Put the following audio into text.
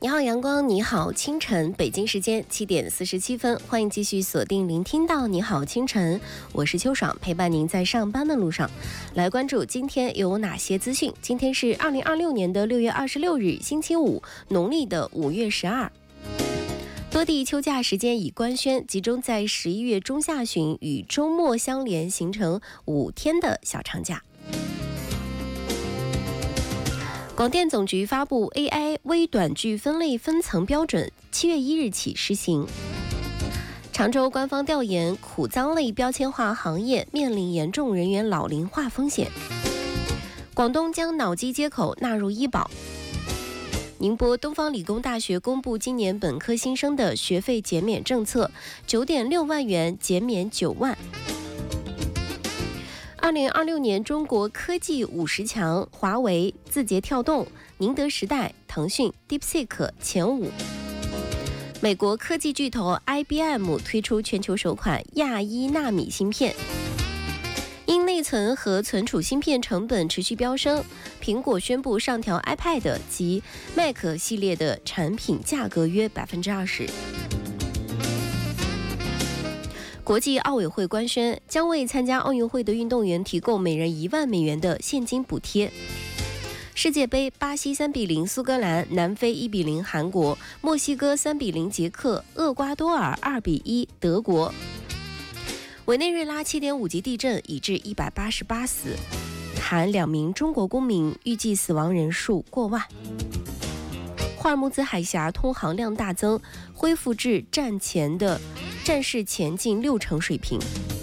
你好，阳光，你好，清晨，北京时间7:47，欢迎继续锁定聆听到你好清晨，我是秋爽，陪伴您在上班的路上。来关注今天有哪些资讯。今天是2026年的6月26日，星期五，农历的5月12。多地秋假时间已官宣，集中在11月中下旬与周末相连，形成5天的小长假。广电总局发布 AI 微短剧分类分层标准，7月1日起实行。常州官方调研，苦脏类标签化行业面临严重人员老龄化风险。广东将脑机接口纳入医保。宁波东方理工大学公布今年本科新生的学费减免政策，9.6万元减免9万。2026年中国科技50强，华为、字节跳动、宁德时代、腾讯、DeepSeek 前5。美国科技巨头 IBM 推出全球首款亚1纳米芯片。因内存和存储芯片成本持续飙升，苹果宣布上调 iPad 及 Mac 系列的产品价格约 20%。国际奥委会官宣，将为参加奥运会的运动员提供每人1万美元的现金补贴。世界杯，巴西3-0苏格兰，南非1-0韩国，墨西哥3-0捷克，厄瓜多尔2-1德国。委内瑞拉7.5级地震已致188死，含2名中国公民，预计死亡人数过万。霍尔木兹海峡通航量大增，恢复至战事前近60%水平。